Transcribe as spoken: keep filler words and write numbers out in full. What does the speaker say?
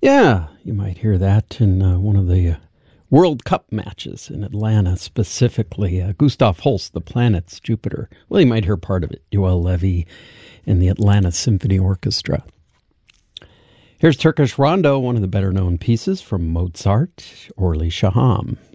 Yeah, you might hear that in uh, one of the uh, World Cup matches in Atlanta, specifically. Uh, Gustav Holst, The Planets, Jupiter. Well, you might hear part of it. Joel Levy and the Atlanta Symphony Orchestra. Here's Turkish Rondo, one of the better-known pieces from Mozart, Orly Shaham.